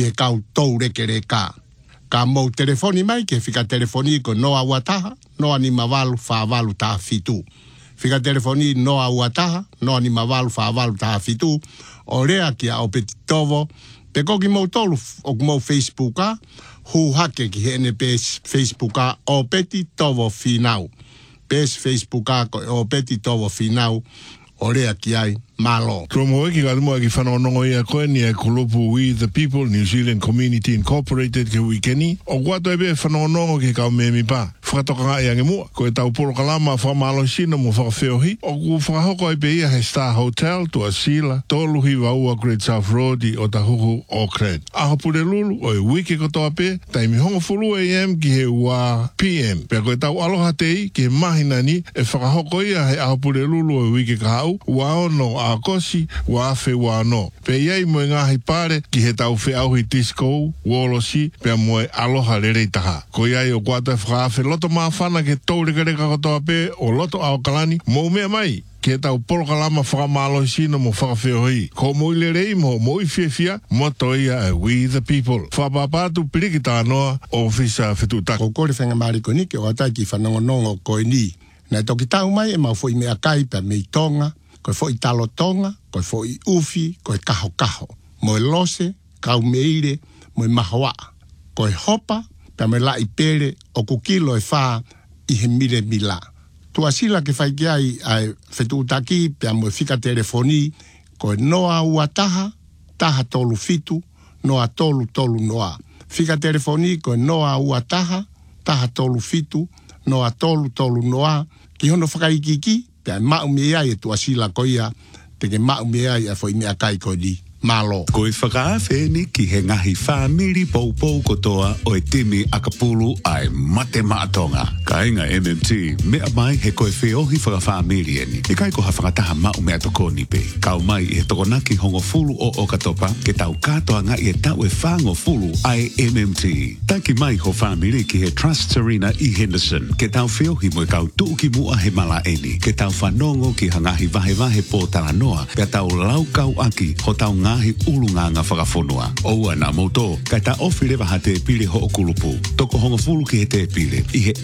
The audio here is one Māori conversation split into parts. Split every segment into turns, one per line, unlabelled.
ke kau tau reke reka. Ka mau telefoni mai ke fika telefoni ko noa wataha, noa ni mavalu whaavalu taha fitu. Fika telefoni noa wataha, noa ni mavalu whaavalu taha fitu. O rea ki a o peti tovo, pe koki mau tolu o mau Facebooka, hu hake ki hene pes Facebooka o peti tovo finau. Pes Facebooka o peti tovo finau, o rea ki ai malo.
Kromo ki kalmo ki whanonongo ia koe ni e kulupu We the People New Zealand Community Incorporated ke wikeni. O guato ebe whanonongo ki kau memi pa. Whakatoka ngai ange mua. Ko e tau polo kalama whamalo sino mo whakawheohi. O ku whakahoko ebe ia he Star Hotel tua Sila. Toluhi waua Great South Road o Tahuhu Auckland. Aho pure lulu o e wiki kotoa pe. Taimi hongo fulu AM ki he ua PM. Pea ko e tau aloha tei ki he mahinani e whakahoko ia he aho pure lulu o e wiki kahau. Waono a kosi wa fe wa no pe yai mo ngahi pare ki he tau fe au hi disco wolosi pe mo aloha lere taha ko yai o kwata fra fe loto mafana ke tore kare ka to pe o loto au kalani mo me mai ke tau polo kalama fra malo sino mo fra fe hoi ko mo lere mo i fia mo toia We the People fa papa tu plikita no ofisa fetu ta
ko le fenga mari ko ni ke o ta ki fa no ko ni na to ki tau mai e ma foi me akai pe me tonga koe fo i talo tonga, koe fo i ufi, koe kaho kaho. Mo e lose, kau meire, mo e mahoa. Koe hopa, pia me la i pere, o kukilo e wha i he mire mila. Tua sila ke whai kia i whetu utaki, pia mo e whika telefoni, koe noa ua taha, taha tolu fitu, noa tolu tolu noa. Whika telefoni, koe noa ua taha, taha tolu fitu, noa tolu tolu noa. Ki hono whakaikiki, pia mau mea e tua sila koia, te ke mau mea e foi mea kai ko di. Malo.
Ko i whakaafe ni ki he ngahi whamiri poupou kotoa o e timi akapulu ai mate maatonga. Ka inga MMT, mea mai he koe whiohi whakawhamiri eni. E kai ko ha whakataha mau mea toko nipe. Kau mai i he tokonaki hongo fulu o Okatopa, ke tau katoa nga i e tau e whango fulu ai MMT. Taki mai ho whamiri ki he Trust Serena i Henderson, ke tau whiohi mo e kau tuuki mua he mala eni. Ke tau whanongo ki hangahi vahe po talanoa, ke tau lau kau aki, ho tau ngahi ulunga nga whakafonua. Oua na moto, kai ta ofi rewa ha te pile ho o kulupu. Toko hongo fulu ki he te pile, i he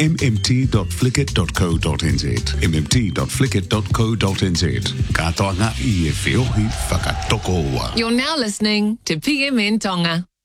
mmt.flickit.co.nz. mmt.flickit.co.nz. Katoa nga i e whiohi whakatoko ua.
You're now listening to PMN Tonga.